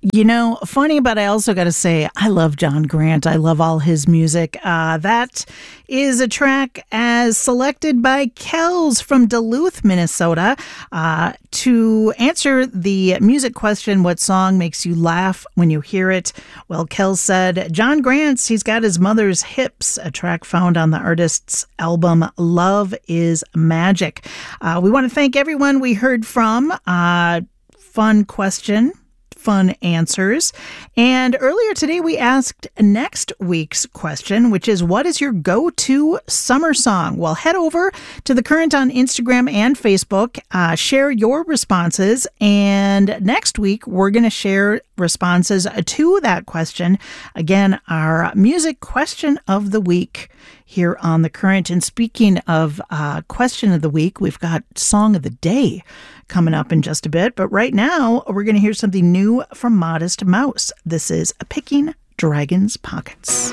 You know, funny, but I also got to say, I love John Grant. I love all his music. That is a track as selected by Kells from Duluth, Minnesota. To answer the music question, what song makes you laugh when you hear it? Well, Kells said, John Grant's He's Got His Mother's Hips, a track found on the artist's album Love is Magic. We want to thank everyone we heard from. Fun question. Fun answers. And earlier today, we asked next week's question, which is, what is your go-to summer song? Well, head over to The Current on Instagram and Facebook, share your responses, and next week, we're going to share responses to that question. Again, our music question of the week here on The Current. And speaking of question of the week, we've got Song of the Day coming up in just a bit. But right now, we're going to hear something new from Modest Mouse. This is Picking Dragon's Pockets.